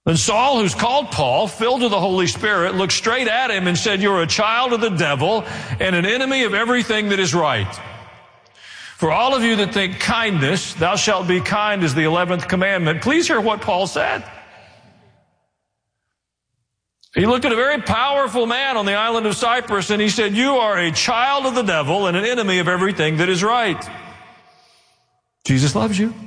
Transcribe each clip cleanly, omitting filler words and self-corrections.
And Saul, who's called Paul, filled with the Holy Spirit, looked straight at him and said, "You're a child of the devil and an enemy of everything that is right. For all of you that think kindness, thou shalt be kind is the 11th commandment." Please hear what Paul said. He looked at a very powerful man on the island of Cyprus and he said, "You are a child of the devil and an enemy of everything that is right." Jesus loves you.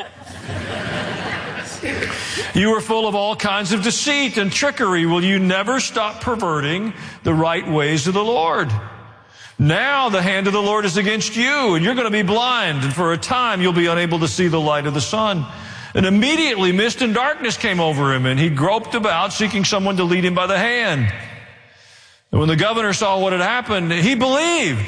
"You are full of all kinds of deceit and trickery. Will you never stop perverting the right ways of the Lord? Now the hand of the Lord is against you, and you're going to be blind, and for a time you'll be unable to see the light of the sun." And immediately mist and darkness came over him, and he groped about, seeking someone to lead him by the hand. And when the governor saw what had happened, he believed,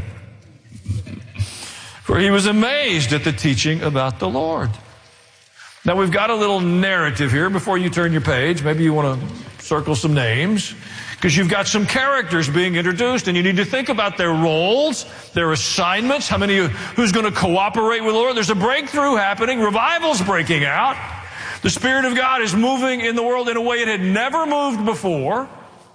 for he was amazed at the teaching about the Lord. Now we've got a little narrative here before you turn your page. Maybe you want to circle some names, because you've got some characters being introduced, and you need to think about their roles, their assignments, who's going to cooperate with the Lord. There's a breakthrough happening. Revival's breaking out. The Spirit of God is moving in the world in a way it had never moved before.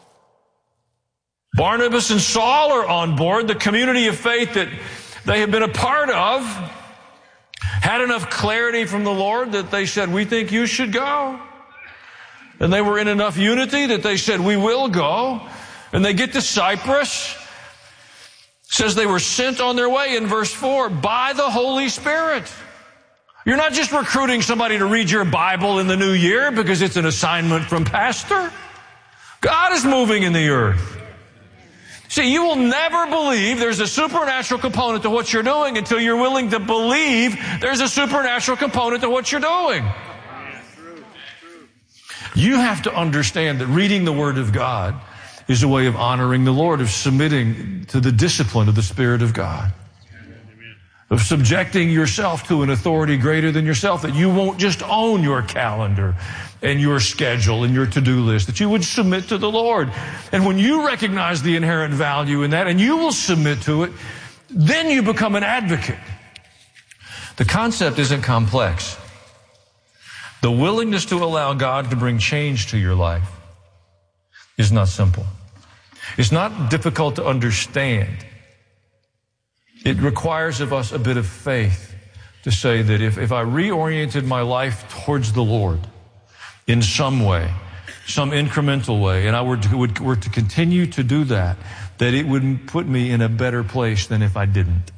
Barnabas and Saul are on board. The community of faith that they have been a part of had enough clarity from the Lord that they said, "We think you should go." And they were in enough unity that they said, "We will go." And they get to Cyprus. It says they were sent on their way in verse 4 by the Holy Spirit. You're not just recruiting somebody to read your Bible in the new year because it's an assignment from pastor. God is moving in the earth. See, you will never believe there's a supernatural component to what you're doing until you're willing to believe there's a supernatural component to what you're doing. You have to understand that reading the Word of God is a way of honoring the Lord, of submitting to the discipline of the Spirit of God, of subjecting yourself to an authority greater than yourself, that you won't just own your calendar and your schedule and your to-do list, that you would submit to the Lord. And when you recognize the inherent value in that and you will submit to it, then you become an advocate. The concept isn't complex. The willingness to allow God to bring change to your life is not simple. It's not difficult to understand. It requires of us a bit of faith to say that if I reoriented my life towards the Lord in some way, some incremental way, and I were to continue to do that it would put me in a better place than if I didn't.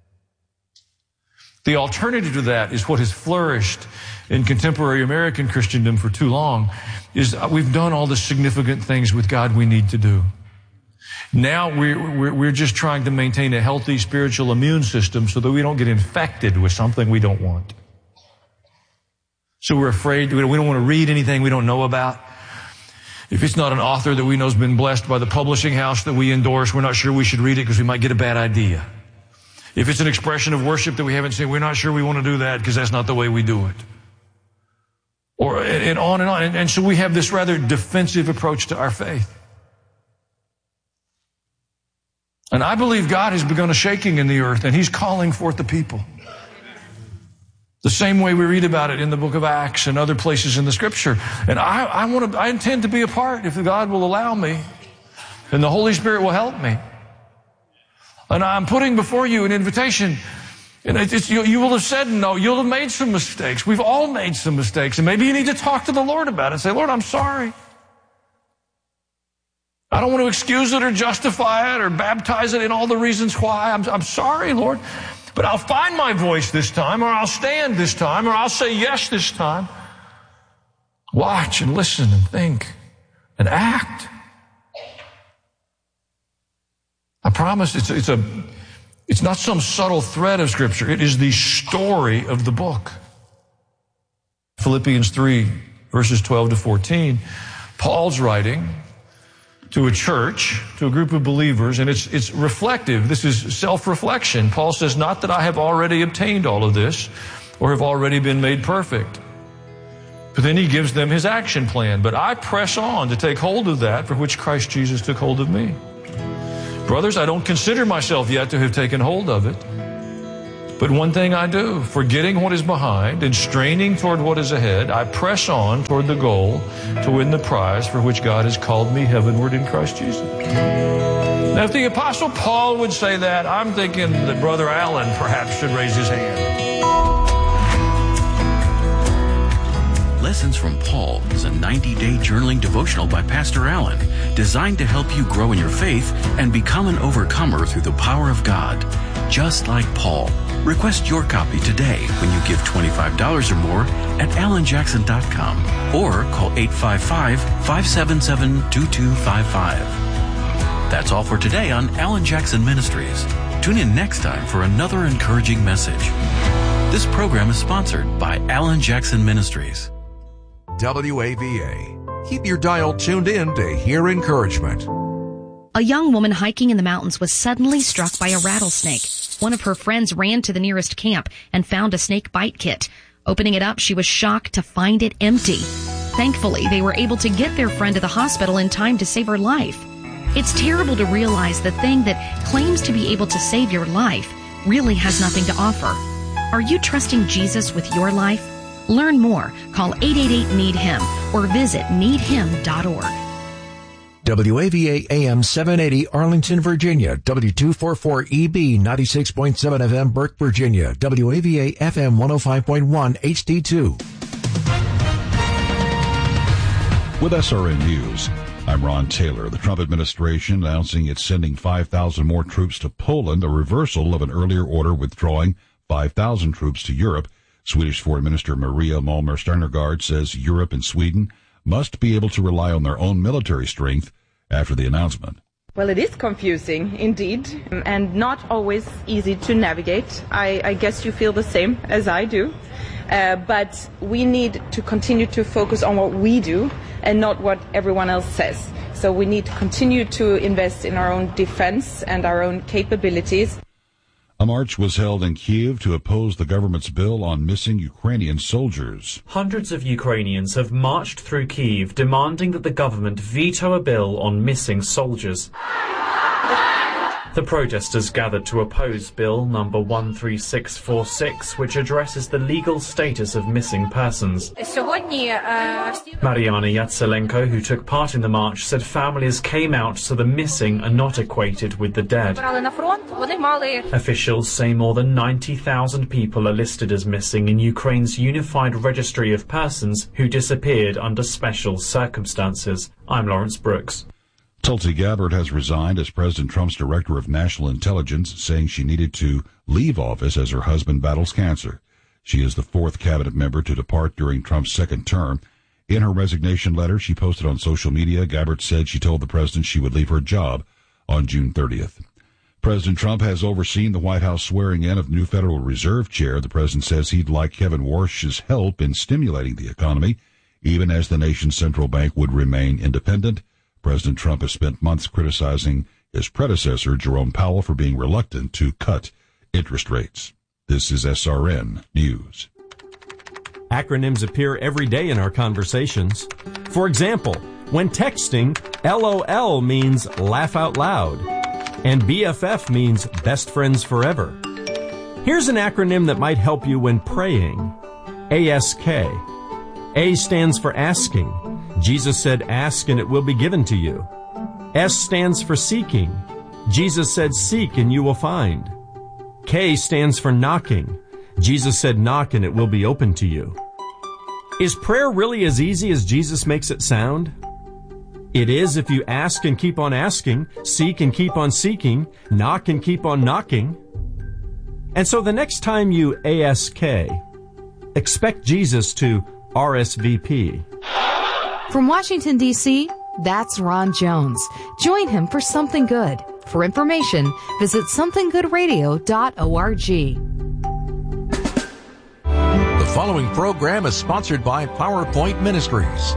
The alternative to that is what has flourished in contemporary American Christendom for too long, is we've done all the significant things with God we need to do. Now we're just trying to maintain a healthy spiritual immune system so that we don't get infected with something we don't want. So we're afraid, we don't want to read anything we don't know about. If it's not an author that we know has been blessed by the publishing house that we endorse, we're not sure we should read it because we might get a bad idea. If it's an expression of worship that we haven't seen, we're not sure we want to do that because that's not the way we do it. And on and on. And so we have this rather defensive approach to our faith. And I believe God has begun a shaking in the earth, and He's calling forth the people. The same way we read about it in the book of Acts and other places in the Scripture. And I intend to be a part if God will allow me, and the Holy Spirit will help me. And I'm putting before you an invitation. And you will have said no. You'll have made some mistakes. We've all made some mistakes. And maybe you need to talk to the Lord about it and say, "Lord, I'm sorry. I don't want to excuse it or justify it or baptize it in all the reasons why. I'm sorry, Lord. But I'll find my voice this time, or I'll stand this time, or I'll say yes this time." Watch and listen and think and act. I promise it's not some subtle thread of Scripture. It is the story of the book. Philippians 3, verses 12 to 14. Paul's writing to a church, to a group of believers, and it's reflective. This is self-reflection. Paul says, "Not that I have already obtained all of this or have already been made perfect." But then he gives them his action plan. "But I press on to take hold of that for which Christ Jesus took hold of me. Brothers, I don't consider myself yet to have taken hold of it. But one thing I do, forgetting what is behind and straining toward what is ahead, I press on toward the goal to win the prize for which God has called me heavenward in Christ Jesus. Now, if the Apostle Paul would say that, I'm thinking that Brother Allen perhaps should raise his hand. Lessons from Paul is a 90-day journaling devotional by Pastor Allen, designed to help you grow in your faith and become an overcomer through the power of God, just like Paul. Request your copy today when you give $25 or more at alanjackson.com or call 855-577-2255. That's all for today on Alan Jackson Ministries. Tune in next time for another encouraging message. This program is sponsored by Alan Jackson Ministries. WAVA. Keep your dial tuned in to hear encouragement. A young woman hiking in the mountains was suddenly struck by a rattlesnake. One of her friends ran to the nearest camp and found a snake bite kit. Opening it up, she was shocked to find it empty. Thankfully, they were able to get their friend to the hospital in time to save her life. It's terrible to realize the thing that claims to be able to save your life really has nothing to offer. Are you trusting Jesus with your life? Learn more. Call 888-NEED-HIM or visit needhim.org. WAVA AM 780 Arlington, Virginia. W244EB 96.7 FM Burke, Virginia. WAVA FM 105.1 HD2. With SRN News, I'm Ron Taylor. The Trump administration announcing it's sending 5,000 more troops to Poland, a reversal of an earlier order withdrawing 5,000 troops to Europe. Swedish Foreign Minister Maria Malmer Stenergaard says Europe and Sweden must be able to rely on their own military strength after the announcement. Well, it is confusing, indeed, and not always easy to navigate. I guess you feel the same as I do. But we need to continue to focus on what we do and not what everyone else says. So we need to continue to invest in our own defense and our own capabilities. A march was held in Kyiv to oppose the government's bill on missing Ukrainian soldiers. Hundreds of Ukrainians have marched through Kyiv demanding that the government veto a bill on missing soldiers. The protesters gathered to oppose Bill number 13646, which addresses the legal status of missing persons. Mariana Yatselenko, who took part in the march, said families came out so the missing are not equated with the dead. Officials say more than 90,000 people are listed as missing in Ukraine's Unified Registry of Persons who disappeared under special circumstances. I'm Lawrence Brooks. Tulsi Gabbard has resigned as President Trump's Director of National Intelligence, saying she needed to leave office as her husband battles cancer. She is the fourth cabinet member to depart during Trump's second term. In her resignation letter she posted on social media, Gabbard said she told the president she would leave her job on June 30th. President Trump has overseen the White House swearing in of new Federal Reserve Chair. The president says he'd like Kevin Warsh's help in stimulating the economy, even as the nation's central bank would remain independent. President Trump has spent months criticizing his predecessor, Jerome Powell, for being reluctant to cut interest rates. This is SRN News. Acronyms appear every day in our conversations. For example, when texting, LOL means laugh out loud, and BFF means best friends forever. Here's an acronym that might help you when praying. ASK. A stands for asking. Jesus said, ask and it will be given to you. S stands for seeking. Jesus said, seek and you will find. K stands for knocking. Jesus said, knock and it will be open to you. Is prayer really as easy as Jesus makes it sound? It is if you ask and keep on asking, seek and keep on seeking, knock and keep on knocking. And so the next time you ASK, expect Jesus to RSVP. From Washington, D.C., that's Ron Jones. Join him for Something Good. For information, visit somethinggoodradio.org. The following program is sponsored by PowerPoint Ministries.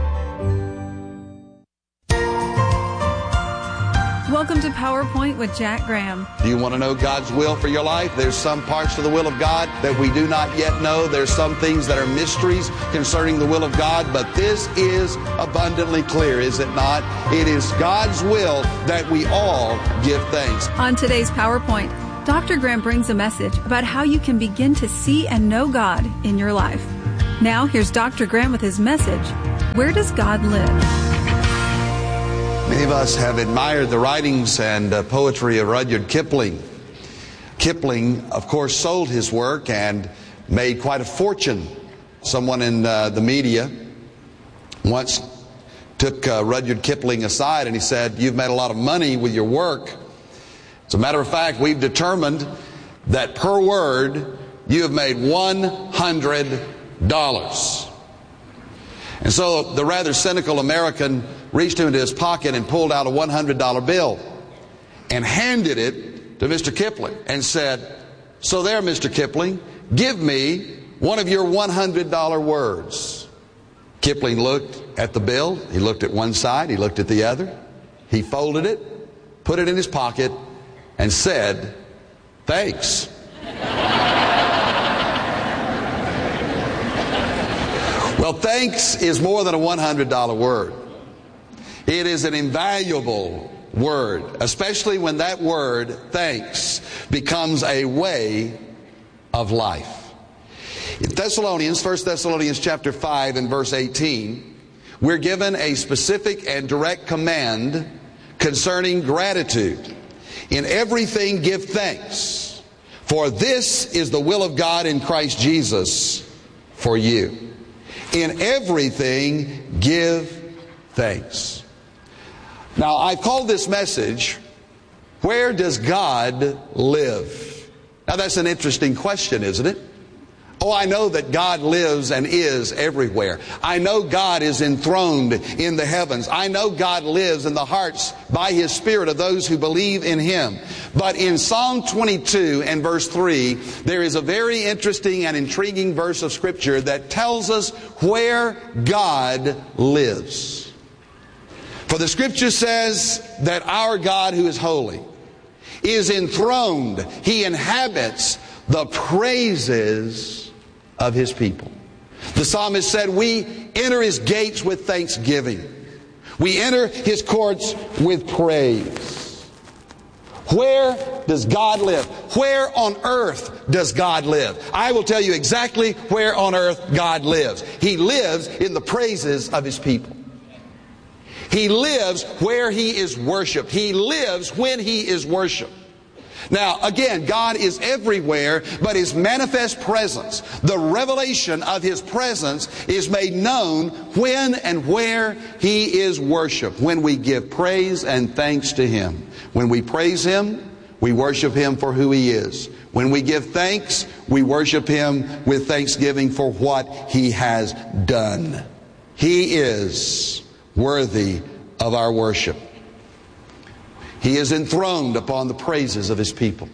Welcome to PowerPoint with Jack Graham. Do you want to know God's will for your life? There's some parts of the will of God that we do not yet know. There's some things that are mysteries concerning the will of God, but this is abundantly clear, is it not? It is God's will that we all give thanks. On today's PowerPoint, Dr. Graham brings a message about how you can begin to see and know God in your life. Now, here's Dr. Graham with his message, Where Does God Live? Many of us have admired the writings and poetry of Rudyard Kipling. Kipling, of course, sold his work and made quite a fortune. Someone in the media once took Rudyard Kipling aside and he said, "You've made a lot of money with your work. As a matter of fact, we've determined that per word you have made $100. And so the rather cynical American reached into his pocket and pulled out a $100 bill and handed it to Mr. Kipling and said, "So there, Mr. Kipling, give me one of your $100 words." Kipling looked at the bill. He looked at one side. He looked at the other. He folded it, put it in his pocket, and said, "Thanks." Well, thanks is more than a $100 word. It is an invaluable word, especially when that word, thanks, becomes a way of life. In Thessalonians, 1 Thessalonians chapter 5 and verse 18, we're given a specific and direct command concerning gratitude. In everything give thanks, for this is the will of God in Christ Jesus for you. In everything give thanks. Now, I've called this message, Where Does God Live? Now, that's an interesting question, isn't it? Oh, I know that God lives and is everywhere. I know God is enthroned in the heavens. I know God lives in the hearts by His Spirit of those who believe in Him. But in Psalm 22 and verse 3, there is a very interesting and intriguing verse of Scripture that tells us where God lives. For the Scripture says that our God, who is holy, is enthroned. He inhabits the praises of His people. The psalmist said, we enter His gates with thanksgiving. We enter His courts with praise. Where does God live? Where on earth does God live? I will tell you exactly where on earth God lives. He lives in the praises of His people. He lives where He is worshiped. He lives when He is worshiped. Now, again, God is everywhere, but His manifest presence, the revelation of His presence, is made known when and where He is worshiped, when we give praise and thanks to Him. When we praise Him, we worship Him for who He is. When we give thanks, we worship Him with thanksgiving for what He has done. He is worthy of our worship. He is enthroned upon the praises of His people.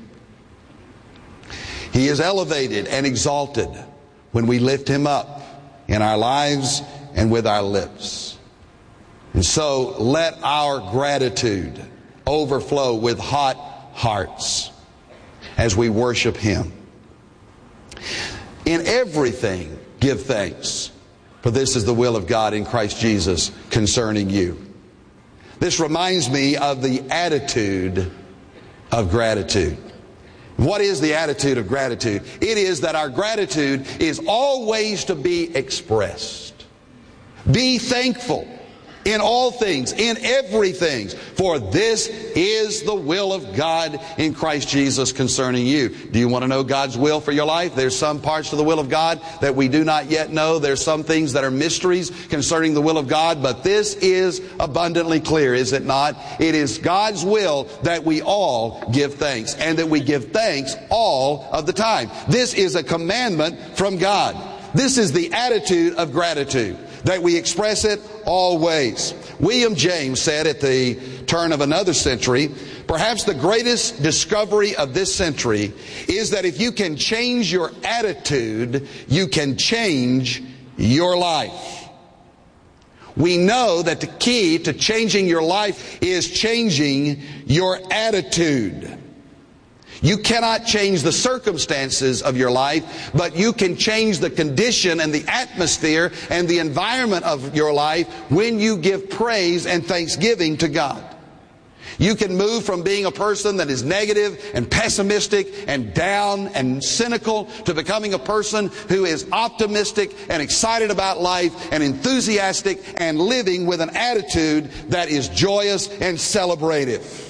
He is elevated and exalted when we lift Him up in our lives and with our lips. And so let our gratitude overflow with hot hearts as we worship Him. In everything give thanks, for this is the will of God in Christ Jesus concerning you. This reminds me of the attitude of gratitude. What is the attitude of gratitude? It is that our gratitude is always to be expressed. Be thankful in all things, in everything, for this is the will of God in Christ Jesus concerning you. Do you want to know God's will for your life? There's some parts of the will of God that we do not yet know. There's some things that are mysteries concerning the will of God, but this is abundantly clear, is it not? It is God's will that we all give thanks, and that we give thanks all of the time. This is a commandment from God. This is the attitude of gratitude, that we express it always. William James said at the turn of another century, perhaps the greatest discovery of this century is that if you can change your attitude, you can change your life. We know that the key to changing your life is changing your attitude. You cannot change the circumstances of your life, but you can change the condition and the atmosphere and the environment of your life when you give praise and thanksgiving to God. You can move from being a person that is negative and pessimistic and down and cynical to becoming a person who is optimistic and excited about life and enthusiastic and living with an attitude that is joyous and celebrative.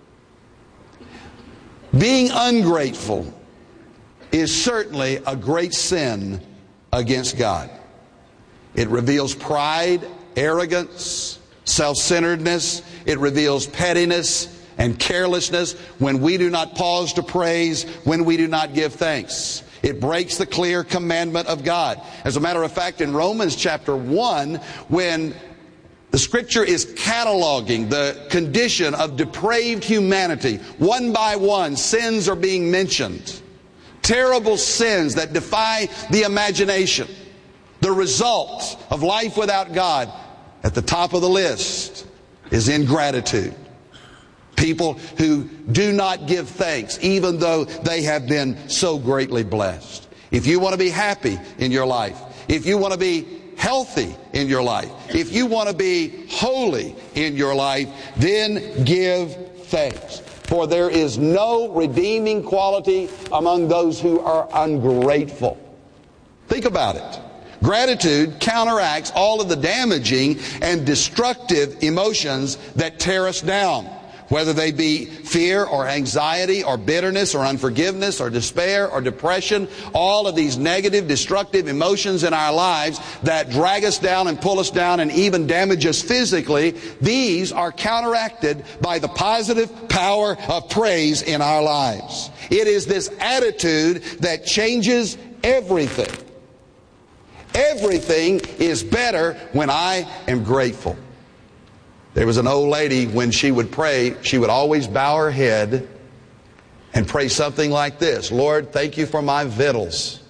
Being ungrateful is certainly a great sin against God. It reveals pride, arrogance, self-centeredness. It reveals pettiness and carelessness when we do not pause to praise, when we do not give thanks. It breaks the clear commandment of God. As a matter of fact, in Romans chapter 1, when the Scripture is cataloging the condition of depraved humanity, one by one, sins are being mentioned. Terrible sins that defy the imagination. The result of life without God, at the top of the list, is ingratitude. People who do not give thanks, even though they have been so greatly blessed. If you want to be happy in your life, if you want to be healthy in your life, if you want to be holy in your life, then give thanks. For there is no redeeming quality among those who are ungrateful. Think about it. Gratitude counteracts all of the damaging and destructive emotions that tear us down, whether they be fear or anxiety or bitterness or unforgiveness or despair or depression. All of these negative, destructive emotions in our lives that drag us down and pull us down and even damage us physically, these are counteracted by the positive power of praise in our lives. It is this attitude that changes everything. Everything is better when I am grateful. There was an old lady, when she would pray, she would always bow her head and pray something like this: Lord, thank you for my victuals.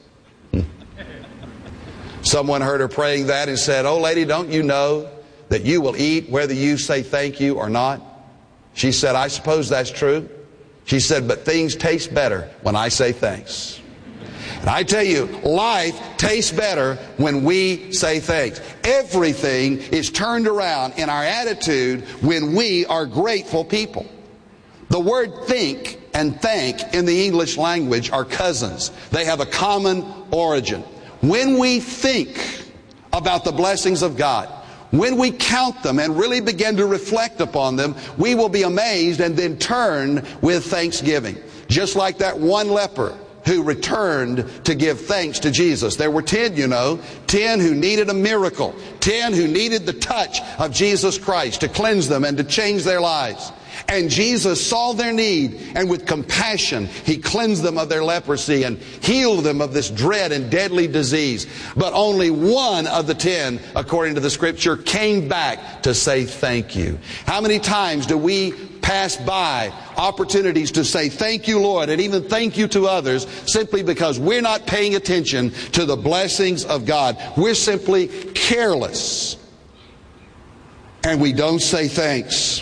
Someone heard her praying that and said, oh lady, don't you know that you will eat whether you say thank you or not? She said, I suppose that's true. She said, but things taste better when I say thanks. And I tell you, life tastes better when we say thanks. Everything is turned around in our attitude when we are grateful people. The word think and thank in the English language are cousins. They have a common origin. When we think about the blessings of God, when we count them and really begin to reflect upon them, we will be amazed and then turn with thanksgiving. Just like that one leper who returned to give thanks to Jesus. There were 10, 10 who needed a miracle, 10 who needed the touch of Jesus Christ to cleanse them and to change their lives. And Jesus saw their need, and with compassion, He cleansed them of their leprosy and healed them of this dread and deadly disease. But only one of the 10, according to the Scripture, came back to say thank you. How many times do we pass by opportunities to say thank you, Lord, and even thank you to others simply because we're not paying attention to the blessings of God? We're simply careless, and we don't say thanks.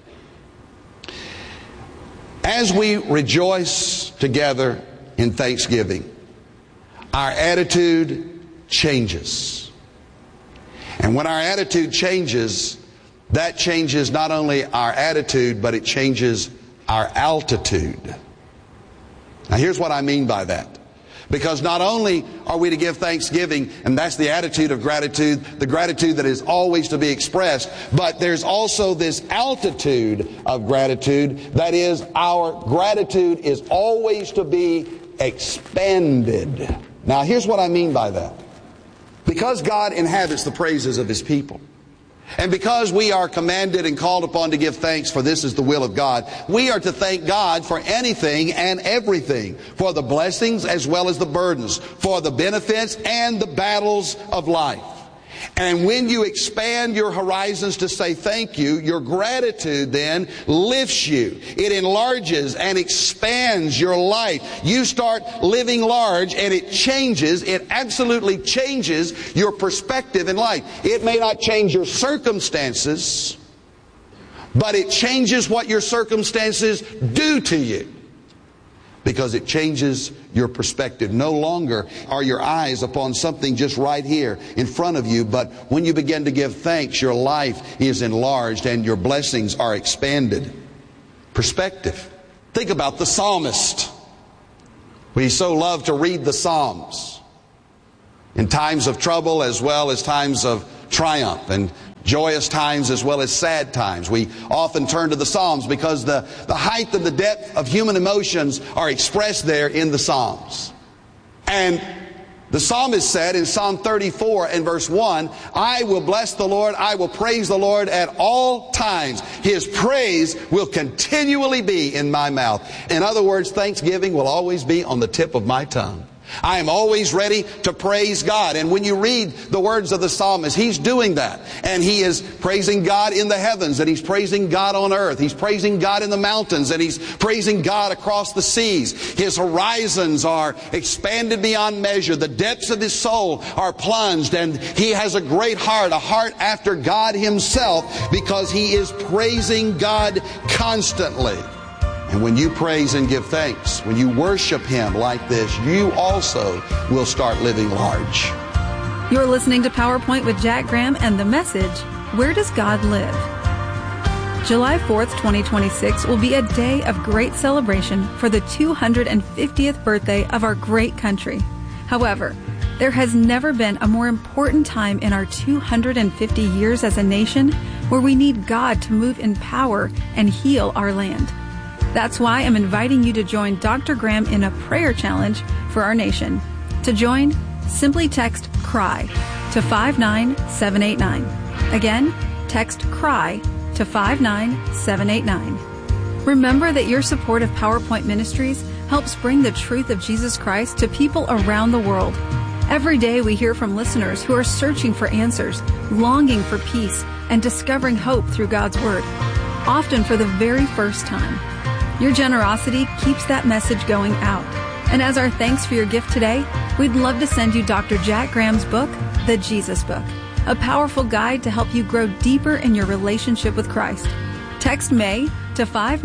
As we rejoice together in thanksgiving, our attitude changes. And when our attitude changes, that changes not only our attitude, but it changes our altitude. Now here's what I mean by that. Because not only are we to give thanksgiving, and that's the attitude of gratitude, the gratitude that is always to be expressed, but there's also this altitude of gratitude. That is, our gratitude is always to be expanded. Now here's what I mean by that. Because God inhabits the praises of His people, and because we are commanded and called upon to give thanks, for this is the will of God, we are to thank God for anything and everything, for the blessings as well as the burdens, for the benefits and the battles of life. And when you expand your horizons to say thank you, your gratitude then lifts you. It enlarges and expands your life. You start living large, and it absolutely changes your perspective in life. It may not change your circumstances, but it changes what your circumstances do to you. Because it changes your perspective. No longer are your eyes upon something just right here in front of you, but when you begin to give thanks, your life is enlarged and your blessings are expanded. perspective. Think about the psalmist. We so love to read the Psalms in times of trouble as well as times of triumph, and joyous times as well as sad times. We often turn to the Psalms because the height and the depth of human emotions are expressed there in the Psalms. And the psalmist said in Psalm 34 and verse 1, I will bless the Lord, I will praise the Lord at all times. His praise will continually be in my mouth. In other words, thanksgiving will always be on the tip of my tongue. I am always ready to praise God. And when you read the words of the psalmist, he's doing that. And he is praising God in the heavens, and he's praising God on earth. He's praising God in the mountains, and he's praising God across the seas. His horizons are expanded beyond measure. The depths of his soul are plunged, and he has a great heart, a heart after God himself, because he is praising God constantly. And when you praise and give thanks, when you worship him like this, you also will start living large. You're listening to PowerPoint with Jack Graham and the message, Where Does God Live? July 4th, 2026 will be a day of great celebration for the 250th birthday of our great country. However, there has never been a more important time in our 250 years as a nation where we need God to move in power and heal our land. That's why I'm inviting you to join Dr. Graham in a prayer challenge for our nation. To join, simply text CRY to 59789. Again, text CRY to 59789. Remember that your support of PowerPoint Ministries helps bring the truth of Jesus Christ to people around the world. Every day we hear from listeners who are searching for answers, longing for peace, and discovering hope through God's Word, often for the very first time. Your generosity keeps that message going out. And as our thanks for your gift today, we'd love to send you Dr. Jack Graham's book, The Jesus Book, a powerful guide to help you grow deeper in your relationship with Christ. Text May to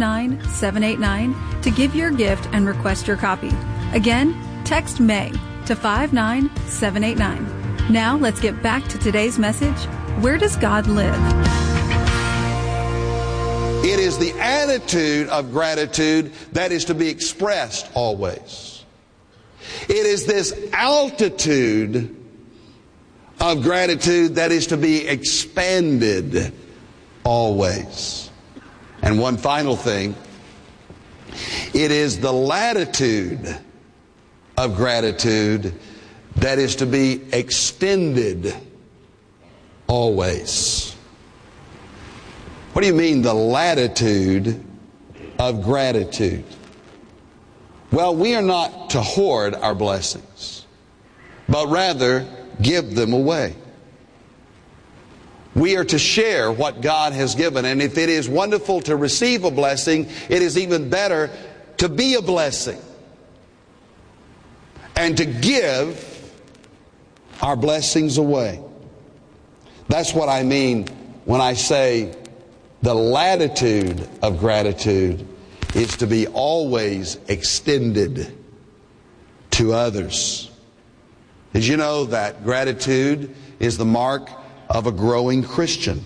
59789 to give your gift and request your copy. Again, text May to 59789. Now let's get back to today's message, Where Does God Live? It is the attitude of gratitude that is to be expressed always. It is this altitude of gratitude that is to be expanded always. And one final thing, it is the latitude of gratitude that is to be extended always. What do you mean, the latitude of gratitude? Well, we are not to hoard our blessings, but rather give them away. We are to share what God has given, and if it is wonderful to receive a blessing, it is even better to be a blessing and to give our blessings away. That's what I mean when I say the latitude of gratitude is to be always extended to others. Did you know that gratitude is the mark of a growing Christian?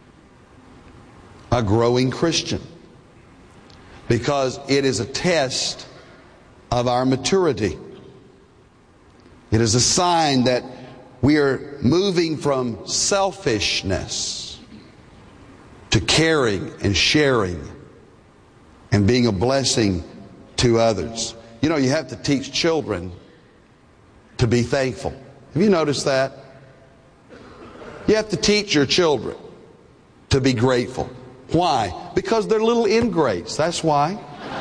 A growing Christian. Because it is a test of our maturity. It is a sign that we are moving from selfishness to caring and sharing and being a blessing to others. You know, you have to teach children to be thankful. Have you noticed that? You have to teach your children to be grateful. Why? Because they're little ingrates. That's why.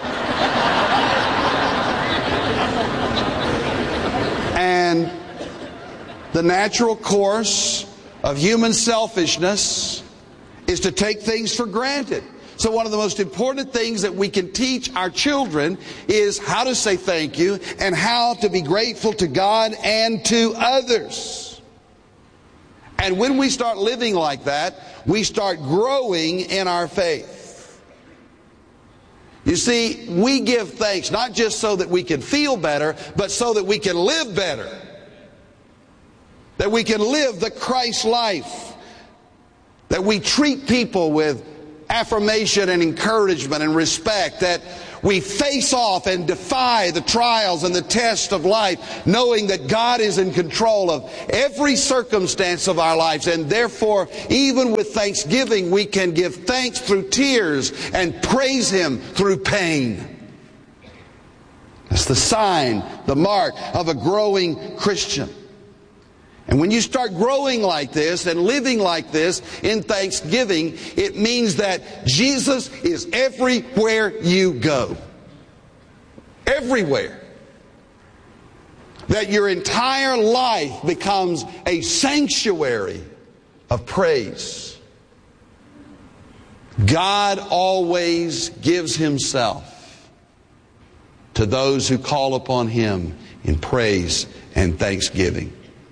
And the natural course of human selfishness is to take things for granted. So one of the most important things that we can teach our children is how to say thank you and how to be grateful to God and to others. And when we start living like that, we start growing in our faith. You see, we give thanks not just so that we can feel better, but so that we can live better. That we can live the Christ life. That we treat people with affirmation and encouragement and respect, that we face off and defy the trials and the tests of life, knowing that God is in control of every circumstance of our lives. And therefore, even with thanksgiving, we can give thanks through tears and praise Him through pain. That's the sign, the mark of a growing Christian. And when you start growing like this and living like this in thanksgiving, it means that Jesus is everywhere you go. Everywhere. That your entire life becomes a sanctuary of praise. God always gives Himself to those who call upon Him in praise and thanksgiving.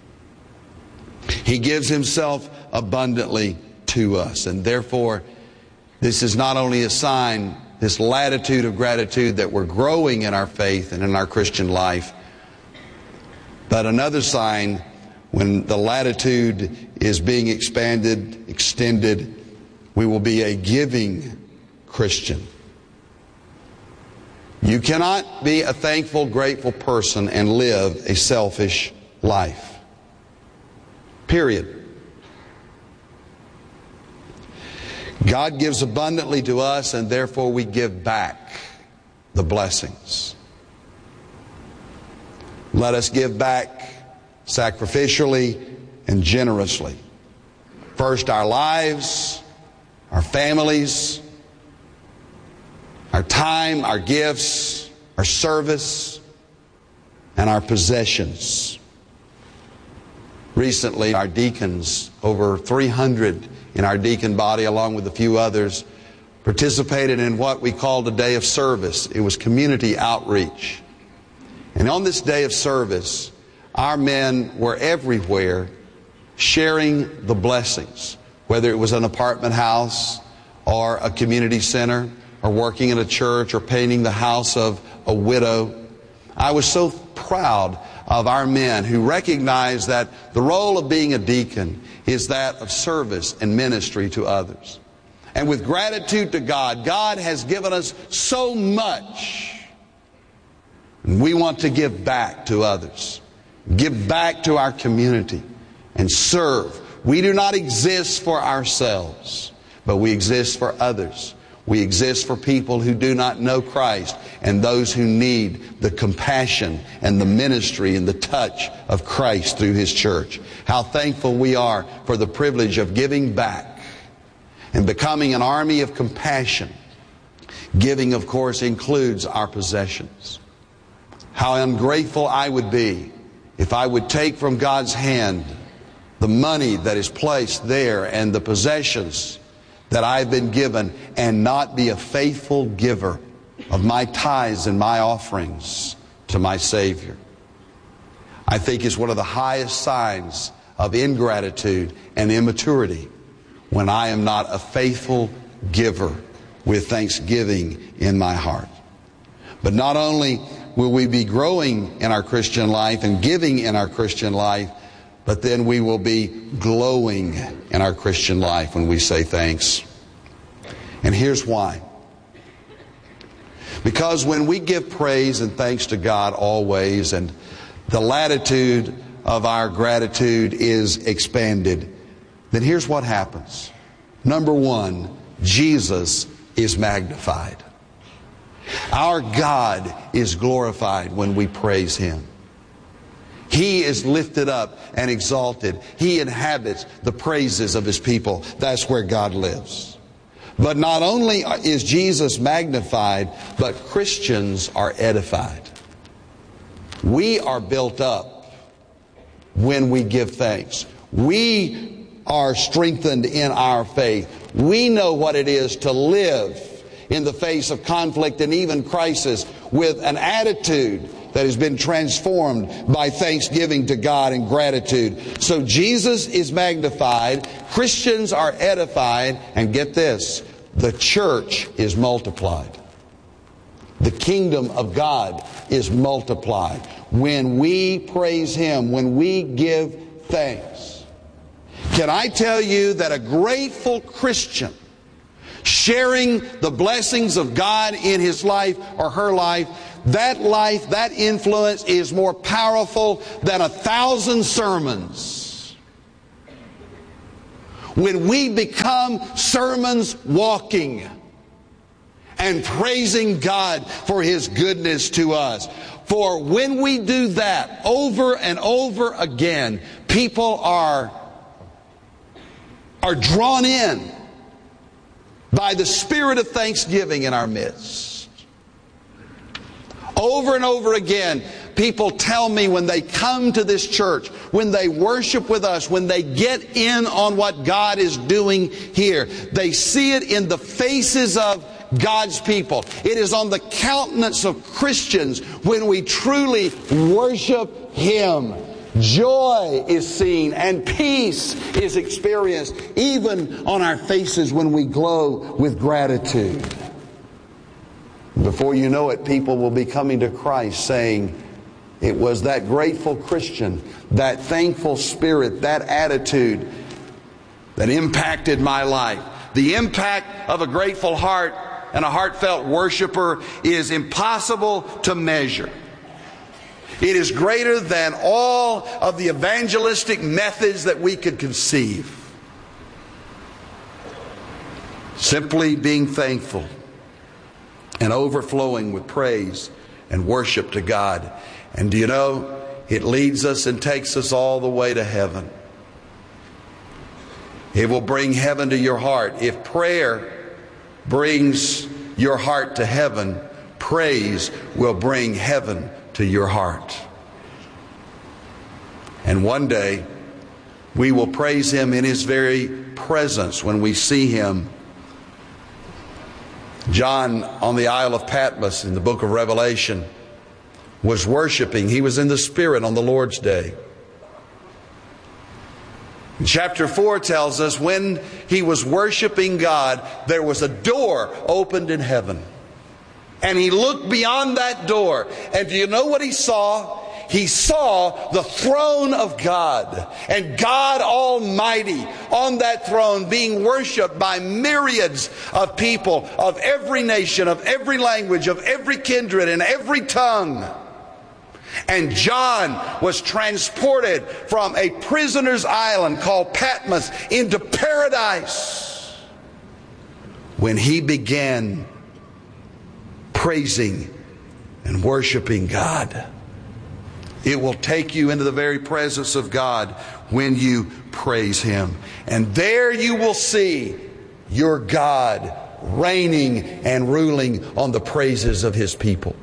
He gives Himself abundantly to us. And therefore, this is not only a sign, this latitude of gratitude, that we're growing in our faith and in our Christian life, but another sign, when the latitude is being expanded, extended, we will be a giving Christian. You cannot be a thankful, grateful person and live a selfish life. Period. God gives abundantly to us, and therefore we give back the blessings. Let us give back sacrificially and generously. First, our lives, our families, our time, our gifts, our service, and our possessions. Recently, our deacons, over 300 in our deacon body, along with a few others, participated in what we called a day of service. It was community outreach. And on this day of service, our men were everywhere sharing the blessings, whether it was an apartment house or a community center or working in a church or painting the house of a widow. I was so proud of our men who recognize that the role of being a deacon is that of service and ministry to others. And with gratitude to God, God has given us so much. And we want to give back to others, give back to our community, and serve. We do not exist for ourselves, but we exist for others. We exist for people who do not know Christ and those who need the compassion and the ministry and the touch of Christ through His church. How thankful we are for the privilege of giving back and becoming an army of compassion. Giving, of course, includes our possessions. How ungrateful I would be if I would take from God's hand the money that is placed there and the possessions that I've been given and not be a faithful giver of my tithes and my offerings to my Savior. I think it's one of the highest signs of ingratitude and immaturity when I am not a faithful giver with thanksgiving in my heart. But not only will we be growing in our Christian life and giving in our Christian life, but then we will be glowing in our Christian life when we say thanks. And here's why. Because when we give praise and thanks to God always, and the latitude of our gratitude is expanded, then here's what happens. Number one, Jesus is magnified. Our God is glorified when we praise Him. He is lifted up and exalted. He inhabits the praises of His people. That's where God lives. But not only is Jesus magnified, but Christians are edified. We are built up when we give thanks. We are strengthened in our faith. We know what it is to live in the face of conflict and even crisis with an attitude that has been transformed by thanksgiving to God and gratitude. So Jesus is magnified, Christians are edified, and get this, the church is multiplied. The kingdom of God is multiplied when we praise Him, when we give thanks. Can I tell you that a grateful Christian sharing the blessings of God in his life or her life, that influence is more powerful than 1,000 sermons. When we become sermons walking and praising God for his goodness to us. For when we do that over and over again, people are drawn in by the spirit of thanksgiving in our midst. Over and over again, people tell me when they come to this church, when they worship with us, when they get in on what God is doing here, they see it in the faces of God's people. It is on the countenance of Christians when we truly worship him. Joy is seen and peace is experienced, even on our faces when we glow with gratitude. Before you know it, people will be coming to Christ saying, it was that grateful Christian, that thankful spirit, that attitude that impacted my life. The impact of a grateful heart and a heartfelt worshiper is impossible to measure. It is greater than all of the evangelistic methods that we could conceive. Simply being thankful and overflowing with praise and worship to God. And do you know, it leads us and takes us all the way to heaven. It will bring heaven to your heart. If prayer brings your heart to heaven, praise will bring heaven to your heart. And one day, we will praise him in his very presence when we see him. John on the Isle of Patmos in the book of Revelation was worshiping. He was in the Spirit on the Lord's day. Chapter 4 tells us when he was worshiping God, there was a door opened in heaven. And he looked beyond that door. And do you know what he saw? He saw the throne of God and God Almighty on that throne being worshiped by myriads of people of every nation, of every language, of every kindred and every tongue. And John was transported from a prisoner's island called Patmos into paradise when he began praising and worshiping God. It will take you into the very presence of God when you praise him. And there you will see your God reigning and ruling on the praises of his people.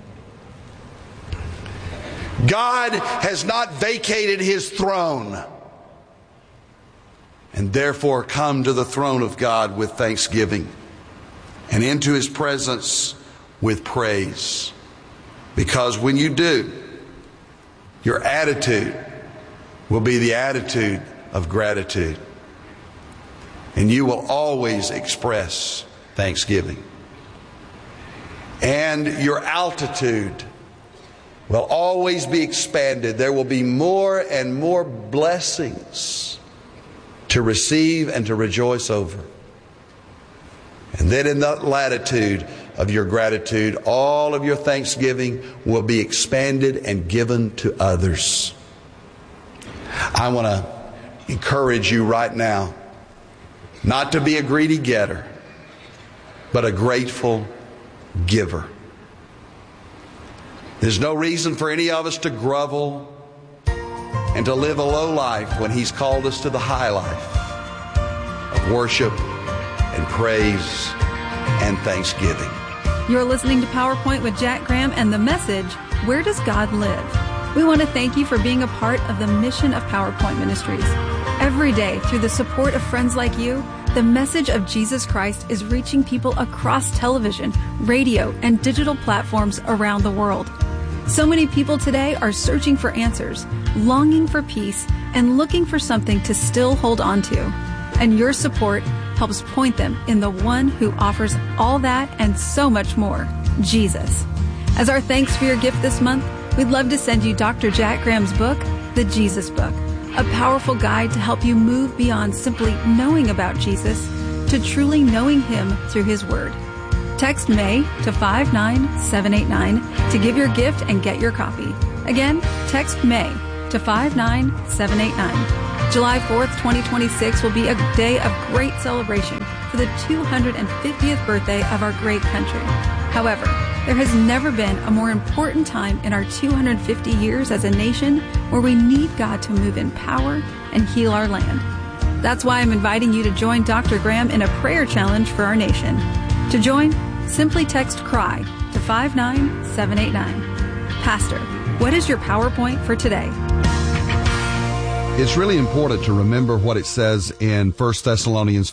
God has not vacated his throne, and therefore come to the throne of God with thanksgiving and into his presence with praise. Because when you do, your attitude will be the attitude of gratitude. And you will always express thanksgiving. And your altitude will always be expanded. There will be more and more blessings to receive and to rejoice over. And then in the latitude of your gratitude, all of your thanksgiving will be expanded and given to others. I want to encourage you right now not to be a greedy getter, but a grateful giver. There's no reason for any of us to grovel and to live a low life when he's called us to the high life of worship and praise and thanksgiving. You're listening to PowerPoint with Jack Graham and the message, Where Does God Live? We want to thank you for being a part of the mission of PowerPoint Ministries. Every day, through the support of friends like you, the message of Jesus Christ is reaching people across television, radio, and digital platforms around the world. So many people today are searching for answers, longing for peace, and looking for something to still hold on to. And your support helps point them in the one who offers all that and so much more, Jesus. As our thanks for your gift this month, we'd love to send you Dr. Jack Graham's book, The Jesus Book, a powerful guide to help you move beyond simply knowing about Jesus to truly knowing Him through His Word. Text May to 59789 to give your gift and get your copy. Again, text May to 59789. July 4th, 2026 will be a day of great celebration for the 250th birthday of our great country. However, there has never been a more important time in our 250 years as a nation where we need God to move in power and heal our land. That's why I'm inviting you to join Dr. Graham in a prayer challenge for our nation. To join, simply text CRY to 59789. Pastor, what is your PowerPoint for today? It's really important to remember what it says in 1 Thessalonians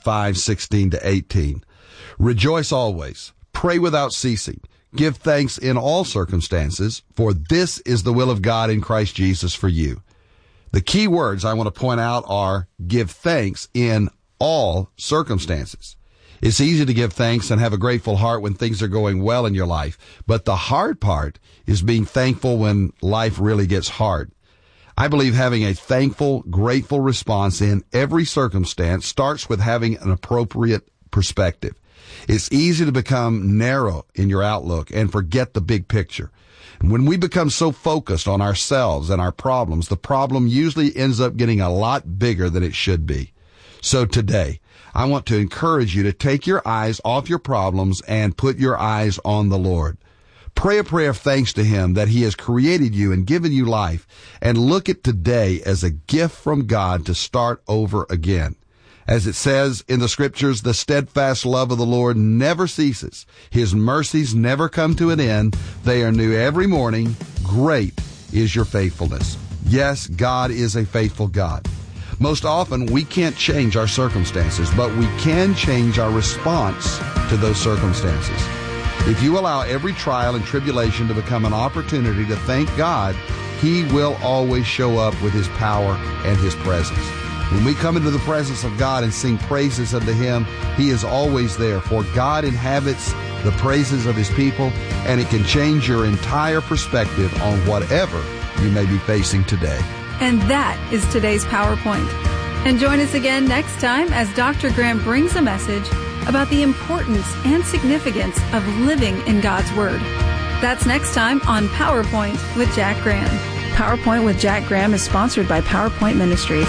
5:16-18. Rejoice always, pray without ceasing, give thanks in all circumstances, for this is the will of God in Christ Jesus for you. The key words I want to point out are give thanks in all circumstances. It's easy to give thanks and have a grateful heart when things are going well in your life, but the hard part is being thankful when life really gets hard. I believe having a thankful, grateful response in every circumstance starts with having an appropriate perspective. It's easy to become narrow in your outlook and forget the big picture. And when we become so focused on ourselves and our problems, the problem usually ends up getting a lot bigger than it should be. So today, I want to encourage you to take your eyes off your problems and put your eyes on the Lord. Pray a prayer of thanks to Him that He has created you and given you life, and look at today as a gift from God to start over again. As it says in the Scriptures, the steadfast love of the Lord never ceases. His mercies never come to an end. They are new every morning. Great is your faithfulness. Yes, God is a faithful God. Most often, we can't change our circumstances, but we can change our response to those circumstances. If you allow every trial and tribulation to become an opportunity to thank God, He will always show up with His power and His presence. When we come into the presence of God and sing praises unto Him, He is always there, for God inhabits the praises of His people, and it can change your entire perspective on whatever you may be facing today. And that is today's PowerPoint. And join us again next time as Dr. Graham brings a message about the importance and significance of living in God's Word. That's next time on PowerPoint with Jack Graham. PowerPoint with Jack Graham is sponsored by PowerPoint Ministries.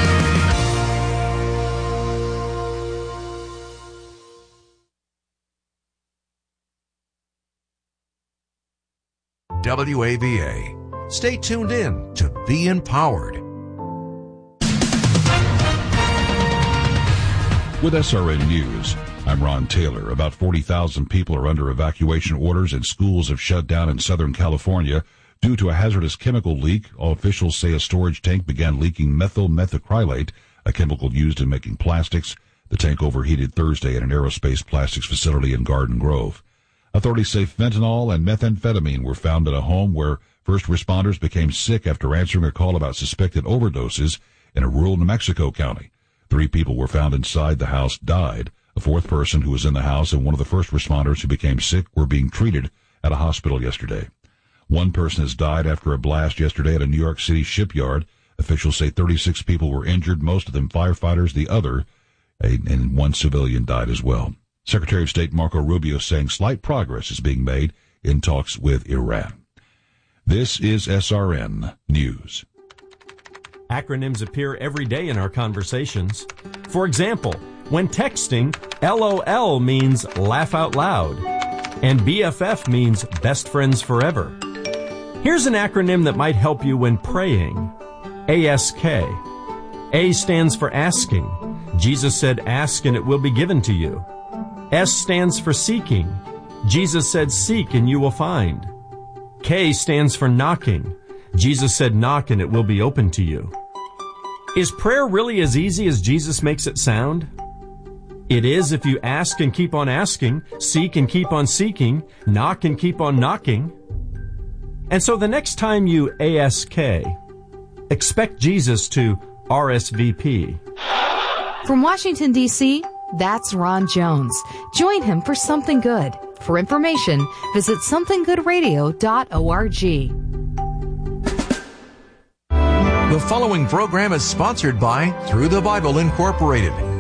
WAVA. Stay tuned in to Be Empowered. With SRN News, I'm Ron Taylor. About 40,000 people are under evacuation orders and schools have shut down in Southern California due to a hazardous chemical leak. All officials say a storage tank began leaking methyl methacrylate, a chemical used in making plastics. The tank overheated Thursday at an aerospace plastics facility in Garden Grove. Authorities say fentanyl and methamphetamine were found in a home where first responders became sick after answering a call about suspected overdoses in a rural New Mexico county. 3 people were found inside the house died. A 4th person who was in the house and one of the first responders who became sick were being treated at a hospital yesterday. 1 person has died after a blast yesterday at a New York City shipyard. Officials say 36 people were injured, most of them firefighters, the other, and 1 civilian died as well. Secretary of State Marco Rubio saying slight progress is being made in talks with Iran. This is SRN News. Acronyms appear every day in our conversations. For example, when texting, LOL means laugh out loud, and BFF means best friends forever. Here's an acronym that might help you when praying. ASK. A stands for asking. Jesus said, ask and it will be given to you. S stands for seeking. Jesus said, seek and you will find. K stands for knocking. Jesus said, knock and it will be open to you. Is prayer really as easy as Jesus makes it sound? It is if you ask and keep on asking, seek and keep on seeking, knock and keep on knocking. And so the next time you ASK, expect Jesus to RSVP. From Washington, D.C., that's Ron Jones. Join him for Something Good. For information, visit somethinggoodradio.org. The following program is sponsored by Through the Bible Incorporated,